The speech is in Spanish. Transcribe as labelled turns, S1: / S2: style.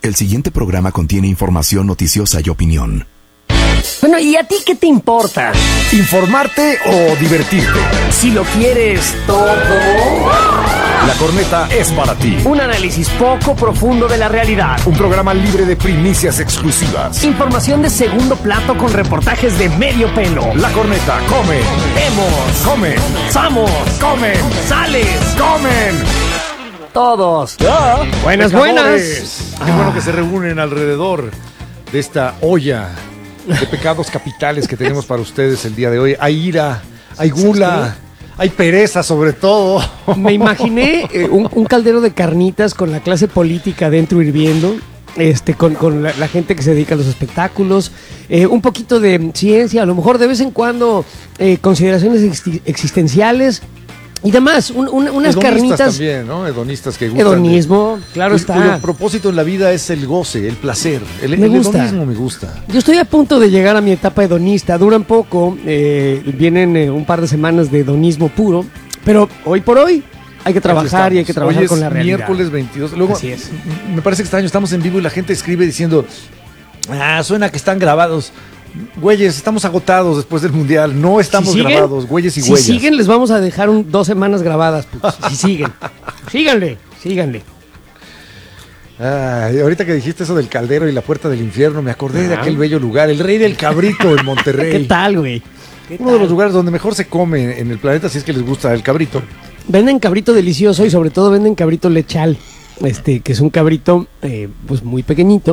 S1: El siguiente programa contiene información noticiosa y opinión.
S2: Bueno, ¿y a ti qué te importa?
S3: ¿Informarte o divertirte?
S2: Si lo quieres todo.
S3: La Corneta es para ti.
S2: Un análisis poco profundo de la realidad.
S3: Un programa libre de primicias exclusivas.
S2: Información de segundo plato con reportajes de medio pelo.
S3: La Corneta come.
S2: Vemos.
S3: Comen.
S2: Samos.
S3: Comen.
S2: Sales.
S3: Comen.
S2: Todos. Buenas,
S3: Pecadores.
S2: buenas.
S3: Qué bueno que se reúnen alrededor de esta olla de pecados capitales que tenemos para ustedes el día de hoy. Hay ira, hay gula, hay pereza sobre todo.
S2: Me imaginé un caldero de carnitas con la clase política dentro hirviendo, con la gente que se dedica a los espectáculos, un poquito de ciencia, a lo mejor de vez en cuando consideraciones existenciales y demás, unas
S3: Hedonistas
S2: carnitas.
S3: también, ¿no? Hedonistas que gustan.
S2: Hedonismo, claro está.
S3: Cuyo propósito en la vida es el goce, el placer. El
S2: Me gusta.
S3: hedonismo me gusta.
S2: Yo estoy a punto de llegar a mi etapa hedonista. Duran poco, vienen un par de semanas de hedonismo puro, pero hoy por hoy hay que trabajar y hay que trabajar
S3: hoy
S2: con la realidad.
S3: Miércoles 22. Luego,
S2: Así es.
S3: Me parece extraño, estamos en vivo y la gente escribe diciendo, suena que están grabados. Güeyes, estamos agotados después del Mundial. No estamos
S2: Si siguen,
S3: grabados, güeyes y
S2: si
S3: güeyes.
S2: Si siguen, les vamos a dejar 2 semanas grabadas. Si siguen. Síganle.
S3: Ay, ahorita que dijiste eso del caldero y la puerta del infierno, me acordé de aquel bello lugar, el Rey del Cabrito en Monterrey.
S2: ¿Qué tal, güey?
S3: Uno de los lugares donde mejor se come en el planeta, si es que les gusta el cabrito.
S2: Venden cabrito delicioso y sobre todo venden cabrito lechal. Que es un cabrito pues muy pequeñito,